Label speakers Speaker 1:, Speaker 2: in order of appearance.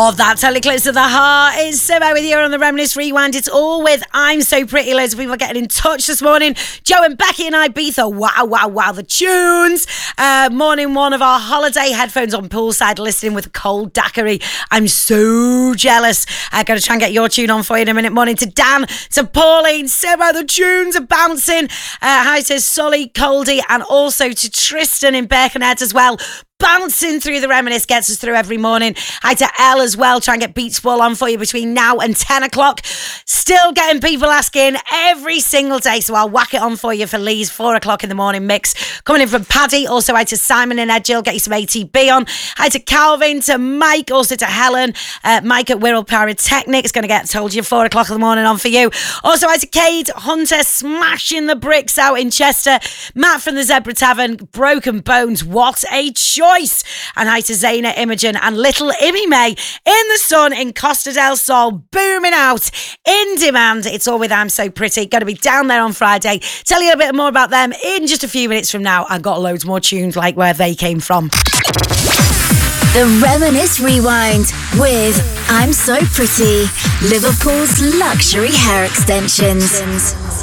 Speaker 1: Of that, totally close to the heart. It's Simo with you on the Reminisce Rewind. It's all with I'm So Pretty. Loads of people are getting in touch this morning. Joe and Becky and Ibiza. Wow, the tunes. Morning one of our holiday headphones on poolside listening with a cold daiquiri. I'm so jealous. I'm going to try and get your tune on for you in a minute. Morning to Dan, to Pauline, Simo, the tunes are bouncing. Hi to Sully, Coldy, and also to Tristan in Birkenhead as well. Bouncing through the Reminisce gets us through every morning. Hi to Elle as well. Try and get Beats Ball on for you between now and 10 o'clock. Still getting people asking every single day, so I'll whack it on for you for Lee's 4 o'clock in the morning mix. Coming in from Paddy. Also hi to Simon and Edgill. Get you some ATB on. Hi to Calvin, to Mike, also to Helen. Mike at Wirral Pyrotechnics. Going to get, told you, 4 o'clock in the morning on for you. Also hi to Kate Hunter, smashing the bricks out in Chester. Matt from the Zebra Tavern. Broken Bones. What a choice. And hi to Zaina Imogen and little Immy May in the sun in Costa del Sol, booming out, in demand. It's all with I'm So Pretty. Going to be down there on Friday. Tell you a bit more about them in just a few minutes from now. I've got loads more tunes like where they came from.
Speaker 2: The Reminisce Rewind with I'm So Pretty, Liverpool's luxury hair extensions.